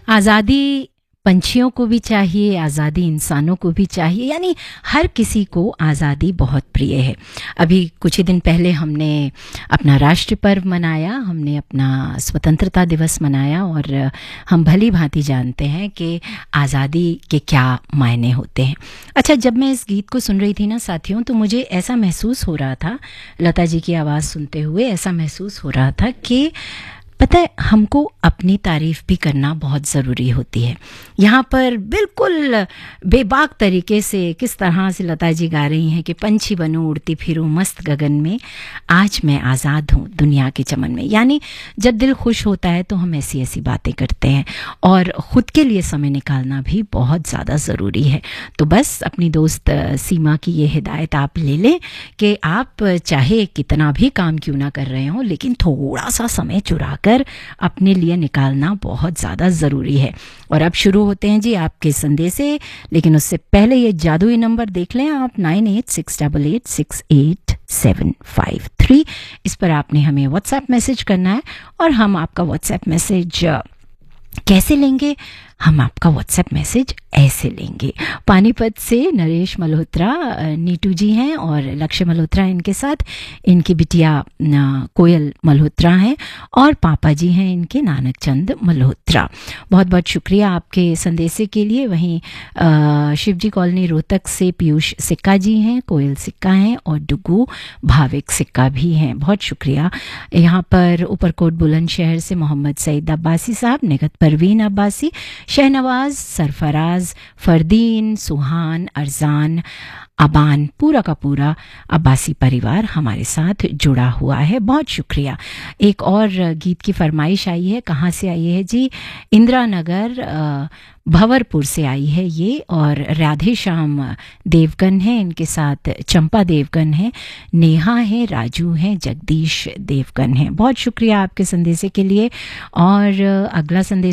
आज़ादी पंछियों को भी चाहिए, आज़ादी इंसानों को भी चाहिए, यानी हर किसी को आज़ादी बहुत प्रिय है। अभी कुछ ही दिन पहले हमने अपना राष्ट्र पर्व मनाया, हमने अपना स्वतंत्रता दिवस मनाया और हम भली भांति जानते हैं कि आज़ादी के क्या मायने होते हैं। अच्छा, जब मैं इस गीत को सुन रही थी ना साथियों, तो मुझे ऐसा महसूस हो रहा था, लता जी की आवाज़ सुनते हुए ऐसा महसूस हो रहा था कि पता है, हमको अपनी तारीफ भी करना बहुत ज़रूरी होती है। यहाँ पर बिल्कुल बेबाक तरीके से किस तरह से लता जी गा रही हैं कि पंछी बनूं उड़ती फिरूं मस्त गगन में, आज मैं आज़ाद हूँ दुनिया के चमन में। यानी जब दिल खुश होता है तो हम ऐसी ऐसी बातें करते हैं और ख़ुद के लिए समय निकालना भी बहुत ज़्यादा ज़रूरी है। तो बस अपनी दोस्त सीमा की ये हिदायत आप ले लें कि आप चाहे कितना भी काम क्यों ना कर रहे हों, लेकिन थोड़ा सा समय चुरा कर अपने लिए निकालना बहुत ज़्यादा ज़रूरी है। और अब शुरू होते हैं जी आपके संदेश से, लेकिन उससे पहले ये जादुई नंबर देख लें आप, 9868886753। इस पर आपने हमें व्हाट्सएप मैसेज करना है और हम आपका व्हाट्सएप मैसेज कैसे लेंगे? हम आपका व्हाट्सएप मैसेज ऐसे लेंगे। पानीपत से नरेश मल्होत्रा नीटू जी हैं और लक्ष्य मल्होत्रा इनके साथ, इनकी बिटिया कोयल मल्होत्रा हैं और पापा जी हैं इनके नानक चंद मल्होत्रा। बहुत बहुत शुक्रिया आपके संदेशे के लिए। वहीं शिवजी कॉलोनी रोहतक से पीयूष सिक्का जी हैं, कोयल सिक्का हैं और डुगू भाविक सिक्का भी हैं। बहुत शुक्रिया। यहाँ पर ऊपरकोट बुलंदशहर से मोहम्मद सईद अब्बासी साहब, निगत परवीन अब्बासी, शहनवाज, सरफराज, फरदीन, सुहान, अरजान, अबान, पूरा का पूरा अब्बासी परिवार हमारे साथ जुड़ा हुआ है। बहुत शुक्रिया। एक और गीत की फरमाइश आई है, कहाँ से आई है जी? इंदिरा नगर भंवरपुर से आई है ये, और राधे श्याम देवगन है, इनके साथ चंपा देवगन है, नेहा है, राजू है, जगदीश देवगन है। बहुत शुक्रिया आपके संदेशे के लिए। और अगला संदेश